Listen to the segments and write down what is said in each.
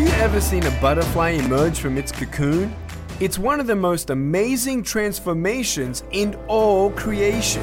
you ever seen a butterfly emerge from its cocoon? It's one of the most amazing transformations in all creation.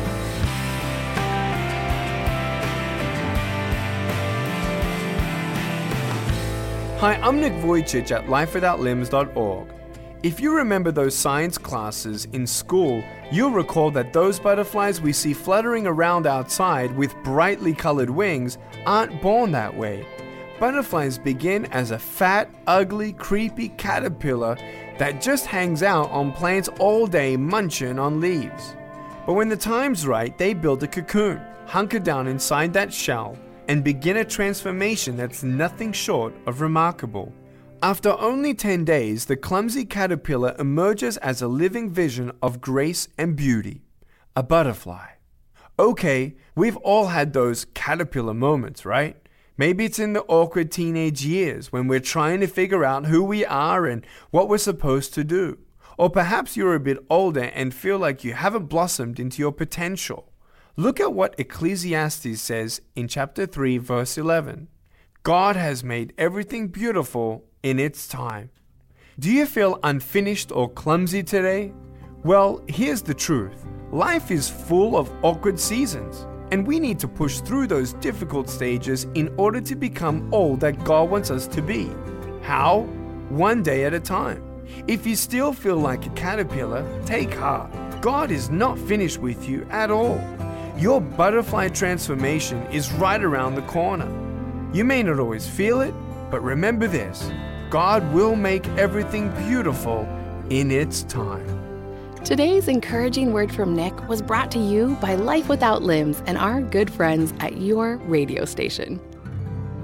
Hi, I'm Nick Vujicic at lifewithoutlimbs.org. If you remember those science classes in school, you'll recall that those butterflies we see fluttering around outside with brightly colored wings aren't born that way. Butterflies begin as a fat, ugly, creepy caterpillar that just hangs out on plants all day munching on leaves. But when the time's right, they build a cocoon, hunker down inside that shell, and begin a transformation that's nothing short of remarkable. After only 10 days, the clumsy caterpillar emerges as a living vision of grace and beauty, a butterfly. Okay, we've all had those caterpillar moments, right? Maybe it's in the awkward teenage years when we're trying to figure out who we are and what we're supposed to do. Or perhaps you're a bit older and feel like you haven't blossomed into your potential. Look at what Ecclesiastes says in chapter 3, verse 11. God has made everything beautiful in its time. Do you feel unfinished or clumsy today? Well, here's the truth. Life is full of awkward seasons, and we need to push through those difficult stages in order to become all that God wants us to be. How? One day at a time. If you still feel like a caterpillar, take heart. God is not finished with you at all. Your butterfly transformation is right around the corner. You may not always feel it, but remember this: God will make everything beautiful in its time. Today's encouraging word from Nick was brought to you by Life Without Limbs and our good friends at your radio station.